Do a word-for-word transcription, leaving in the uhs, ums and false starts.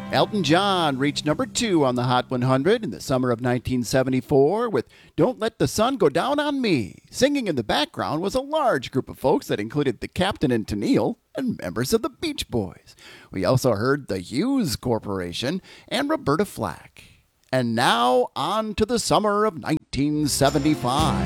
Elton John reached number two on the Hot one hundred in the summer of nineteen seventy-four with Don't Let the Sun Go Down on Me. Singing in the background was a large group of folks that included the Captain and Tennille and members of the Beach Boys. We also heard the Hughes Corporation and Roberta Flack. And now on to the summer of nineteen seventy-five.